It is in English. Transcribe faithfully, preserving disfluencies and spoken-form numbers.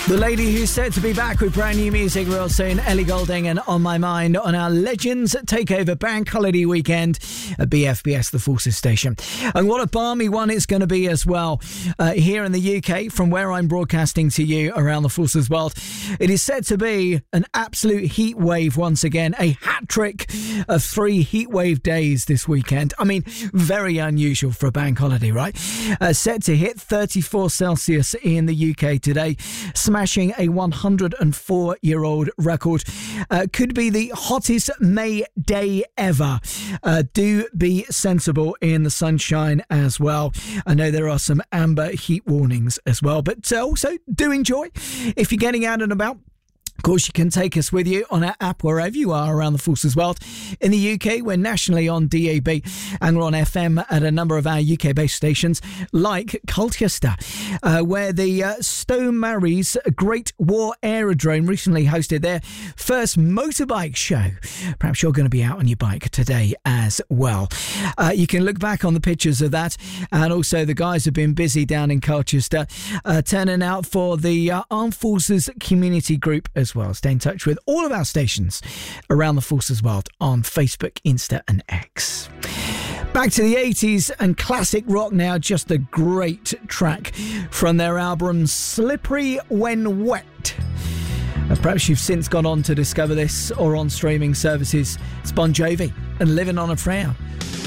The lady who's set to be back with brand new music real soon, Ellie Goulding, and On My Mind on our Legends Takeover Bank Holiday Weekend at B F B S, the Forces Station. And what a balmy one it's going to be as well uh, here in the U K, from where I'm broadcasting to you around the Forces world. It is set to be an absolute heat wave once again, a hat trick of three heat wave days this weekend. I mean, very unusual for a bank holiday, right? Uh, set to hit thirty-four Celsius in the U K today, smashing a one hundred four year old record. Uh, could be the hottest May day ever. Uh, do be sensible in the sunshine as well. I know there are some amber heat warnings as well, but uh, also do enjoy if you're getting out and about. Of course, you can take us with you on our app wherever you are around the Forces world. In the U K, we're nationally on D A B and we're on F M at a number of our U K-based stations like Colchester, uh, where the uh, Stow-Marys Great War Aerodrome recently hosted their first motorbike show. Perhaps you're going to be out on your bike today as well. Uh, you can look back on the pictures of that, and also the guys have been busy down in Colchester, uh, turning out for the uh, Armed Forces Community Group as well. Stay in touch with all of our stations around the Forces world on Facebook, Insta and X. Back to the eighties and classic rock now, just a great track from their album Slippery When Wet. And perhaps you've since gone on to discover this or on streaming services. It's Bon Jovi and Living on a Prayer.